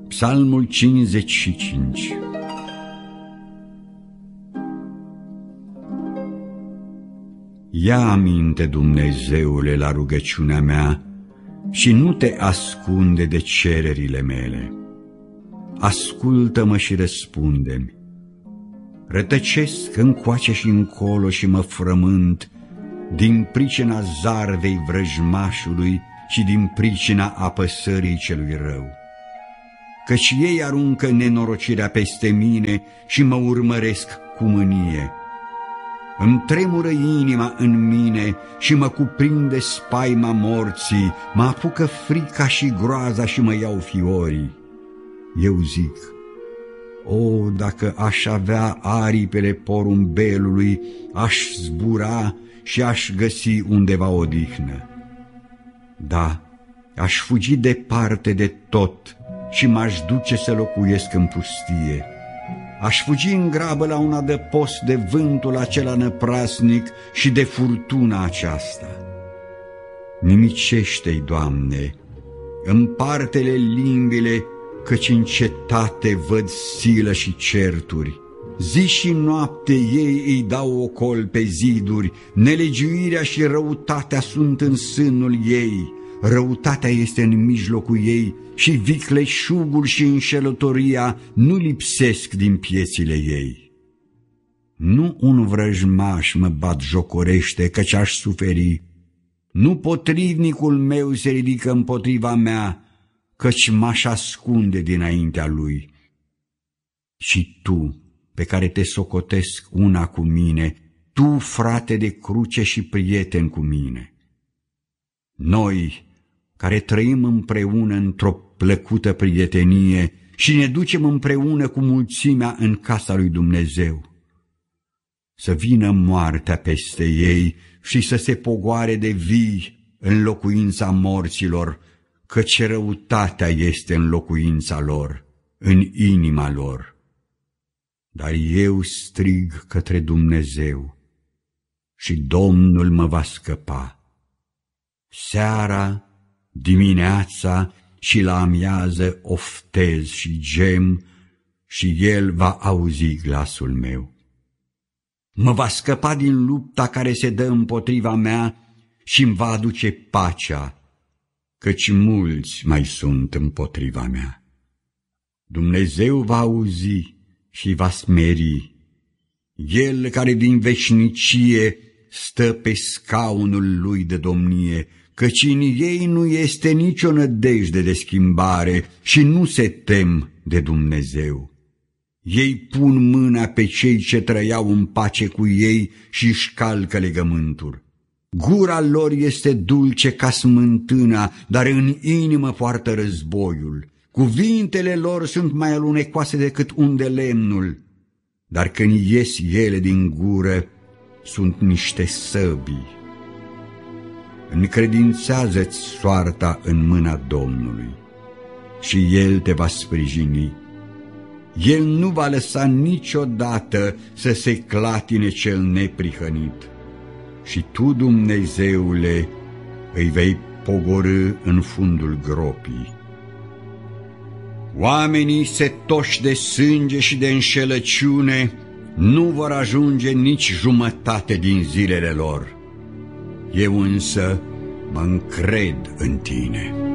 Psalmul 55. Ia aminte, Dumnezeule, la rugăciunea mea și nu te ascunde de cererile mele. Ascultă-mă și răspunde-mi. Rătăcesc încoace și încolo și mă frământ din pricina zarvei vrăjmașului și din pricina apăsării celui rău. Căci ei aruncă nenorocirea peste mine și mă urmăresc cu mânie. Îmi tremură inima în mine și mă cuprinde spaima morții, mă apucă frica și groaza și mă iau fiorii. Eu zic, o, dacă aș avea aripile porumbelului, aș zbura și aș găsi undeva odihnă. Da, aș fugi departe de tot și m-aș duce să locuiesc în pustie. Aș fugi în grabă la un adăpost de vântul acela năprasnic și de furtuna aceasta. Nimicește-i, Doamne, împarte-le limbile, căci în cetate văd silă și certuri. Zi și noapte ei îi dau ocol pe ziduri, nelegiuirea și răutatea sunt în sânul ei. Răutatea este în mijlocul ei și vicleșugul și înșelătoria nu lipsesc din piețile ei. Nu un vrăjmaș mă batjocorește, căci aș suferi. Nu potrivnicul meu se ridică împotriva mea, căci m-aș ascunde dinaintea lui. Și tu, pe care te socotesc una cu mine, tu, frate de cruce și prieten cu mine. Noi, care trăim împreună într-o plăcută prietenie și ne ducem împreună cu mulțimea în casa lui Dumnezeu. Să vină moartea peste ei și să se pogoare de vii în locuința morților, căci răutatea este în locuința lor, în inima lor. Dar eu strig către Dumnezeu și Domnul mă va scăpa. Seara, dimineața și la amiază oftez și gem și El va auzi glasul meu. Mă va scăpa din lupta care se dă împotriva mea și îmi va aduce pacea, căci mulți mai sunt împotriva mea. Dumnezeu va auzi și va smeri, El care din veșnicie stă pe scaunul lui de domnie, căci în ei nu este nicio nădejde de schimbare și nu se tem de Dumnezeu. Ei pun mâna pe cei ce trăiau în pace cu ei și își calcă legământul. Gura lor este dulce ca smântâna, dar în inimă poartă războiul. Cuvintele lor sunt mai alunecoase decât unde lemnul, dar când ies ele din gură, sunt niște săbii. Încredințează-ți soarta în mâna Domnului și El te va sprijini. El nu va lăsa niciodată să se clatine cel neprihănit. Și tu, Dumnezeule, îi vei pogorî în fundul gropii. Oamenii setoși de sânge și de înșelăciune nu vor ajunge nici jumătate din zilele lor. Eu însă mă încred în Tine.